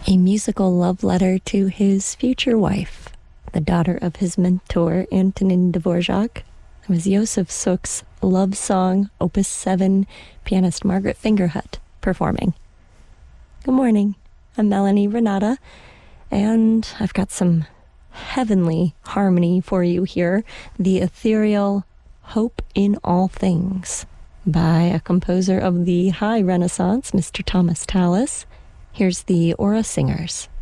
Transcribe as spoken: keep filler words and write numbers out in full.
A musical love letter to his future wife, the daughter of his mentor, Antonin Dvorak. It was Josef Suk's love song, Opus seven, pianist Margaret Fingerhut performing. Good morning. I'm Melanie Renata, and I've got some heavenly harmony for you here. The ethereal Hope in All Things by a composer of the High Renaissance, Mister Thomas Tallis. Here's the Aura Singers.